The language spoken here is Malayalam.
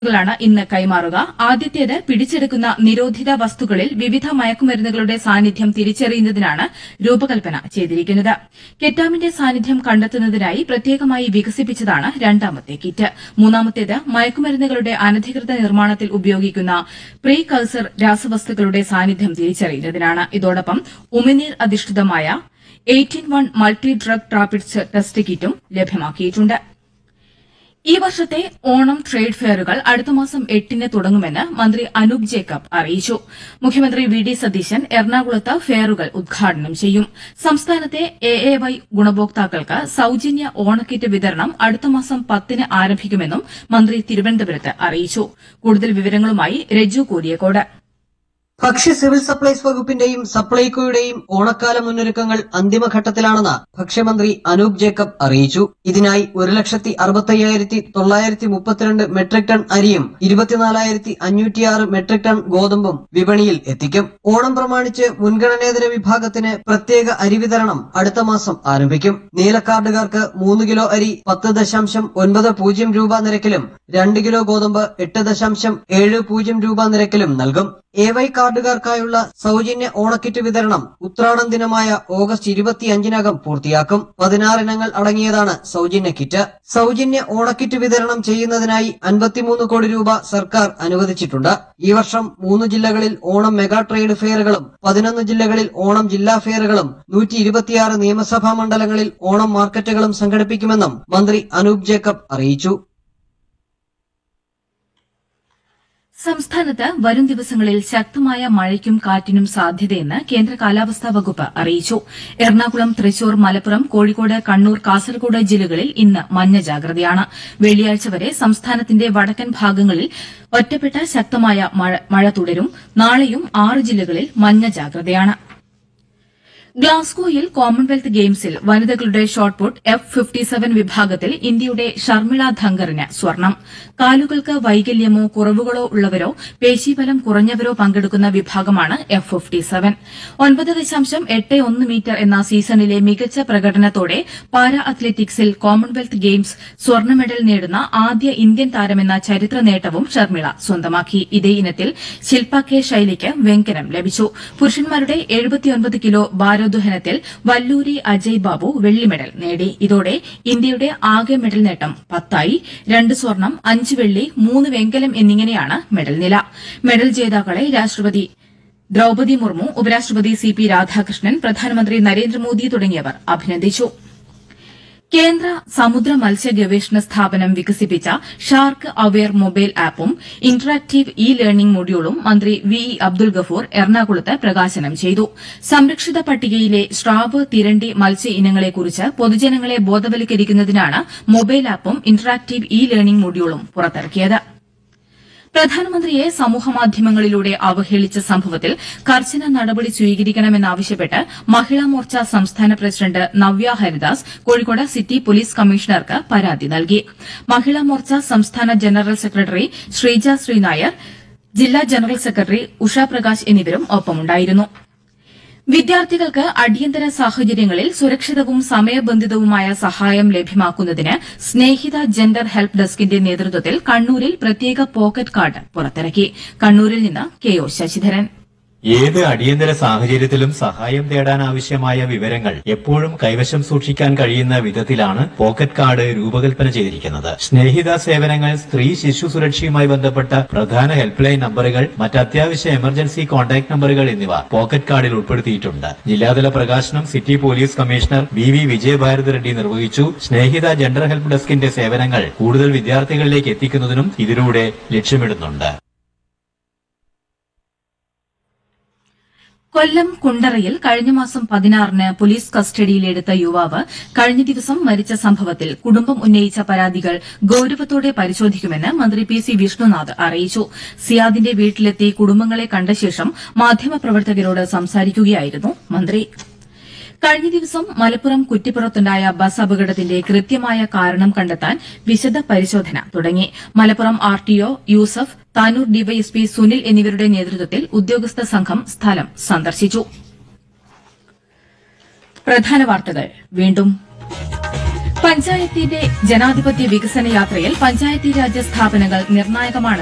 ാണ് ഇന്ന് കൈമാറുക. ആദ്യത്തേത് പിടിച്ചെടുക്കുന്ന നിരോധിത വസ്തുക്കളിൽ വിവിധ മയക്കുമരുന്നുകളുടെ സാന്നിധ്യം തിരിച്ചറിയുന്നതിനാണ് രൂപകൽപ്പന ചെയ്തിരിക്കുന്നത്. കെറ്റാമിന്റെ സാന്നിധ്യം കണ്ടെത്തുന്നതിനായി പ്രത്യേകമായി വികസിപ്പിച്ചതാണ് രണ്ടാമത്തെ കിറ്റ്. മൂന്നാമത്തേത് മയക്കുമരുന്നുകളുടെ അനധികൃത നിർമ്മാണത്തിൽ ഉപയോഗിക്കുന്ന പ്രീകഴ്സർ രാസവസ്തുക്കളുടെ സാന്നിധ്യം തിരിച്ചറിയുന്നതിനാണ്. ഇതോടൊപ്പം ഉമിനീർ അധിഷ്ഠിതമായ 18-1 മൾട്ടി ഡ്രഗ് റാപ്പിഡ് ടെസ്റ്റ് കിറ്റും ലഭ്യമാക്കിയിട്ടുണ്ട്. ഈ വർഷത്തെ ഓണം ട്രേഡ് ഫെയറുകൾ അടുത്ത മാസം 8-ന് തുടങ്ങുമെന്ന് മന്ത്രി അനൂപ് ജേക്കബ് അറിയിച്ചു. മുഖ്യമന്ത്രി വി ഡി സതീശൻ എറണാകുളത്ത് ഫെയറുകൾ ഉദ്ഘാടനം ചെയ്യും. സംസ്ഥാനത്തെ എഎവൈ ഗുണഭോക്താക്കൾക്ക് സൌജന്യ ഓണക്കിറ്റ് വിതരണം അടുത്ത മാസം 10-ന് ആരംഭിക്കുമെന്നും മന്ത്രി തിരുവനന്തപുരത്ത് അറിയിച്ചു. കൂടുതൽ വിവരങ്ങളുമായി രജു കോലിയക്കോട്. ഭക്ഷ്യ സിവിൽ സപ്ലൈസ് വകുപ്പിന്റെയും സപ്ലൈകോയുടെയും ഓണക്കാല മുന്നൊരുക്കങ്ങൾ അന്തിമഘട്ടത്തിലാണെന്ന് ഭക്ഷ്യമന്ത്രി അനൂപ് ജേക്കബ് അറിയിച്ചു. ഇതിനായി 1,65,932 മെട്രിക് ടൺ അരിയും 24,506 മെട്രിക് ടൺ ഗോതമ്പും വിപണിയിൽ എത്തിക്കും. ഓണം പ്രമാണിച്ച് മുൻഗണനേതര വിഭാഗത്തിന് പ്രത്യേക അരി വിതരണം അടുത്ത മാസം ആരംഭിക്കും. നീലക്കാർഡുകാർക്ക് 3 കിലോ അരി 10.90 രൂപ നിരക്കിലും 2 കിലോ ഗോതമ്പ് 8.70 രൂപ നിരക്കിലും നൽകും. എവൈ കാർഡുകാർക്കായുള്ള സൌജന്യ ഓണക്കിറ്റ് വിതരണം ഉത്രാടം ദിനമായ ഓഗസ്റ്റ് 25-നകം പൂർത്തിയാക്കും. 16 ഇനങ്ങൾ അടങ്ങിയതാണ് സൌജന്യ കിറ്റ്. സൌജന്യ ഓണക്കിറ്റ് വിതരണം ചെയ്യുന്നതിനായി 53 കോടി രൂപ സർക്കാർ അനുവദിച്ചിട്ടുണ്ട്. ഈ വർഷം 3 ജില്ലകളിൽ ഓണം മെഗാ ട്രേഡ് ഫെയറുകളും 11 ജില്ലകളിൽ ഓണം ജില്ലാ ഫെയറുകളും 126 നിയമസഭാ മണ്ഡലങ്ങളിൽ ഓണം മാർക്കറ്റുകളും സംഘടിപ്പിക്കുമെന്നും മന്ത്രി അനൂപ് ജേക്കബ് അറിയിച്ചു. സംസ്ഥാനത്ത് വരും ദിവസങ്ങളിൽ ശക്തമായ മഴയ്ക്കും കാറ്റിനും സാധ്യതയെന്ന് കേന്ദ്ര കാലാവസ്ഥാ വകുപ്പ് അറിയിച്ചു. എറണാകുളം, തൃശൂർ, മലപ്പുറം, കോഴിക്കോട്, കണ്ണൂർ, കാസർകോട് ജില്ലകളിൽ ഇന്ന് മഞ്ഞ ജാഗ്രതയാണ്. വെള്ളിയാഴ്ച വരെ സംസ്ഥാനത്തിന്റെ വടക്കൻ ഭാഗങ്ങളിൽ ഒറ്റപ്പെട്ട ശക്തമായ മഴ തുടരും. നാളെയും 6 ജില്ലകളിൽ മഞ്ഞ ജാഗ്രതയാണ്. ഗ്ലാസ്ഗോയിൽ കോമൺവെൽത്ത് ഗെയിംസിൽ വനിതകളുടെ ഷോട്ട്പുട്ട് F57 വിഭാഗത്തിൽ ഇന്ത്യയുടെ ഷർമിള ധങ്കറിന് സ്വർണം. കാലുകൾക്ക് വൈകല്യമോ കുറവുകളോ ഉള്ളവരോ പേശീബലം കുറഞ്ഞവരോ പങ്കെടുക്കുന്ന വിഭാഗമാണ് F57. 9.81 മീറ്റർ എന്ന സീസണിലെ മികച്ച പ്രകടനത്തോടെ പാരാ അത്ലറ്റിക്സിൽ കോമൺവെൽത്ത് ഗെയിംസ് സ്വർണ്ണ മെഡൽ നേടുന്ന ആദ്യ ഇന്ത്യൻ താരമെന്ന ചരിത്ര നേട്ടവും ഷർമിള സ്വന്തമാക്കി. ഇതേ ഇനത്തിൽ ശിൽപ കെ ശൈലിക്ക് വെങ്കലം ലഭിച്ചു. പുരുഷന്മാരുടെ 79 കിലോ ഭാരോദ്വഹനത്തിൽ വല്ലൂരി അജയ് ബാബു വെള്ളി മെഡൽ നേടി. ഇതോടെ ഇന്ത്യയുടെ ആകെ മെഡൽ നേട്ടം 10ആയി. 2 സ്വർണം, 5 വെള്ളി, 3 വെങ്കലം എന്നിങ്ങനെയാണ് മെഡൽ നില. മെഡൽ ജേതാക്കളെ രാഷ്ട്രപതി ദ്രൌപദി മുർമു, ഉപരാഷ്ട്രപതി CP രാധാകൃഷ്ണൻ, പ്രധാനമന്ത്രി നരേന്ദ്രമോദി തുടങ്ങിയവർ അഭിനന്ദിച്ചു. കേന്ദ്ര സമുദ്ര മത്സ്യ ഗവേഷണ സ്ഥാപനം വികസിപ്പിച്ച ഷാർക്ക് അവെയർ മൊബൈൽ ആപ്പും ഇന്ററാക്ടീവ് ഇ ലേണിംഗ് മൊഡ്യൂളും മന്ത്രി വി അബ്ദുൽ ഗഫൂർ എറണാകുളത്ത് പ്രകാശനം ചെയ്തു. സംരക്ഷിത പട്ടികയിലെ സ്രാവ്, തിരണ്ടി മത്സ്യ ഇനങ്ങളെക്കുറിച്ച് പൊതുജനങ്ങളെ ബോധവൽക്കരിക്കുന്നതിനാണ് മൊബൈൽ ആപ്പും ഇന്ററാക്ടീവ് ഇ ലേണിംഗ് മൊഡ്യൂളും പുറത്തിറക്കിയത്. പ്രധാനമന്ത്രിയെ സമൂഹമാധ്യമങ്ങളിലൂടെ അവഹേളിച്ച സംഭവത്തിൽ കർശന നടപടി സ്വീകരിക്കണമെന്നാവശ്യപ്പെട്ട് മഹിളാ മോർച്ച സംസ്ഥാന president Navya Haridas Kozhikode city police കമ്മീഷണർക്ക് പരാതി നൽകി. മഹിളാ മോർച്ച സംസ്ഥാന ജനറൽ സെക്രട്ടറി ശ്രീജ ശ്രീനായർ, ജില്ലാ ജനറൽ സെക്രട്ടറി ഉഷ പ്രകാശ് എന്നിവരും ഒപ്പമുണ്ടായിരുന്നു. വിദ്യാർത്ഥികൾക്ക് അടിയന്തര സാഹചര്യങ്ങളിൽ സുരക്ഷിതവും സമയബന്ധിതവുമായ സഹായം ലഭ്യമാക്കുന്നതിന് സ്നേഹിത ജെൻഡർ ഹെൽപ്പ് ഡെസ്കിന്റെ നേതൃത്വത്തിൽ കണ്ണൂരിൽ പ്രത്യേക പോക്കറ്റ് കാർഡ് പുറത്തിറക്കി. കണ്ണൂരിൽ നിന്ന് കെ.ഒ. ശശിധരൻ. ഏത് അടിയന്തര സാഹചര്യത്തിലും സഹായം തേടാനാവശ്യമായ വിവരങ്ങൾ എപ്പോഴും കൈവശം സൂക്ഷിക്കാൻ കഴിയുന്ന വിധത്തിലാണ് പോക്കറ്റ് കാർഡ് രൂപകൽപ്പന ചെയ്തിരിക്കുന്നത്. സ്നേഹിത സേവനങ്ങൾ, സ്ത്രീ ശിശു സുരക്ഷയുമായി ബന്ധപ്പെട്ട പ്രധാന ഹെൽപ്പ് ലൈൻ നമ്പറുകൾ, മറ്റ് അത്യാവശ്യ എമർജൻസി കോൺടാക്ട് നമ്പറുകൾ എന്നിവ പോക്കറ്റ് കാർഡിൽ ഉൾപ്പെടുത്തിയിട്ടുണ്ട്. ജില്ലാതല പ്രകാശനം city police commissioner V Vijaya Bharathi Reddy നിർവഹിച്ചു. സ്നേഹിത ജെൻഡർ ഹെൽപ്പ് ഡെസ്കിന്റെ സേവനങ്ങൾ കൂടുതൽ വിദ്യാർത്ഥികളിലേക്ക് എത്തിക്കുന്നതിനും ഇതിലൂടെ ലക്ഷ്യമിടുന്നുണ്ട്. കൊല്ലം കുണ്ടറയിൽ കഴിഞ്ഞ മാസം 16-ന് പോലീസ് കസ്റ്റഡിയിലെടുത്ത യുവാവ് കഴിഞ്ഞ ദിവസം മരിച്ച സംഭവത്തിൽ കുടുംബം ഉന്നയിച്ച പരാതികൾ ഗൌരവത്തോടെ പരിശോധിക്കുമെന്ന് മന്ത്രി പി സി വിഷ്ണുനാഥ് അറിയിച്ചു. സിയാദിന്റെ വീട്ടിലെത്തി കുടുംബങ്ങളെ കണ്ട ശേഷം മാധ്യമപ്രവർത്തകരോട് സംസാരിക്കുകയായിരുന്നു മന്ത്രി. കഴിഞ്ഞ ദിവസം മലപ്പുറം കുറ്റിപ്പുറത്തുണ്ടായ ബസ് അപകടത്തിന്റെ കൃത്യമായ കാരണം കണ്ടെത്താൻ വിശദ പരിശോധന തുടങ്ങി. മലപ്പുറം RTO യൂസഫ്, താനൂർ ഡിവൈഎസ്പി സുനിൽ എന്നിവരുടെ നേതൃത്വത്തിൽ ഉദ്യോഗസ്ഥ സംഘം സ്ഥലം സന്ദർശിച്ചു. പ്രധാന വാർത്തകൾ വീണ്ടും. പഞ്ചായത്തിന്റെ ജനാധിപത്യ വികസന യാത്രയിൽ പഞ്ചായത്തി രാജ് സ്ഥാപനങ്ങൾ നിർണായകമാണ്